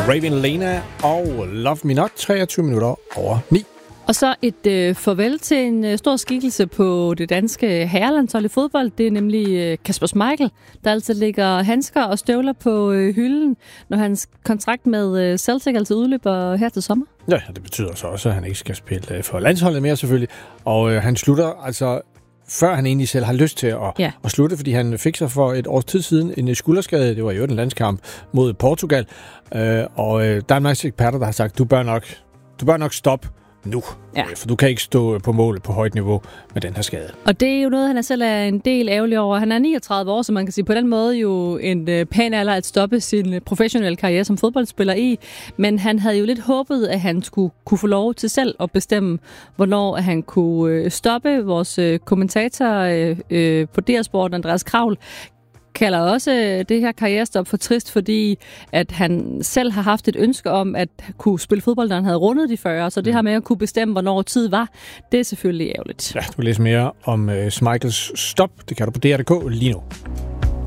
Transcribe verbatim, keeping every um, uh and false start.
Raven Lena og Love Me Not, treogtyve minutter over ni. Og så et øh, farvel til en øh, stor skikkelse på det danske herrelandshold i fodbold. Det er nemlig øh, Kasper Schmeichel, der altid ligger handsker og støvler på øh, hylden, når hans kontrakt med øh, Celtic altså udløber her til sommer. Ja, det betyder så også, at han ikke skal spille øh, for landsholdet mere selvfølgelig. Og øh, han slutter altså, før han egentlig selv har lyst til at, ja. at slutte, fordi han fik sig for et års tid siden en skulderskade. Det var jo en landskamp mod Portugal. Øh, og øh, der er en masse eksperter, der har sagt, du bør nok, du bør nok stoppe nu, ja. For du kan ikke stå på mål på højt niveau med den her skade. Og det er jo noget, han er selv er en del ærgerlig over. Han er niogtredive år, så man kan sige på den måde jo en øh, pæn alder at stoppe sin professionelle karriere som fodboldspiller i. Men han havde jo lidt håbet, at han skulle kunne få lov til selv at bestemme, hvornår han kunne øh, stoppe. Vores øh, kommentator øh, øh, på D R Sport, Andreas Kravl, kalder også det her karrierestop for trist, fordi at han selv har haft et ønske om at kunne spille fodbold, når han havde rundet de fyrre, så det her med at kunne bestemme, hvornår tid var, det er selvfølgelig ærgerligt. Ja, du kan læse mere om uh, Schmeichels stop. Det kan du på D R punktum d k lige nu.